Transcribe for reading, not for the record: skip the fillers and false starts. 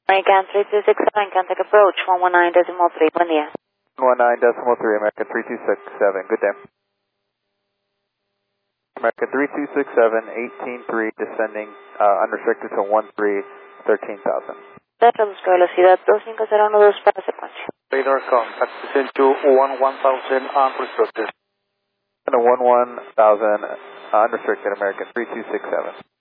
American 3267, contact approach 119.3, buen día. 119.3, American 3267, good day. American 3267, 18.3, descending unrestricted to 13,000. Reduzco velocidad 25012 para secuencia. Radar contact, descend to 11,000 unrestricted. And a 11,000 unrestricted, American 3267.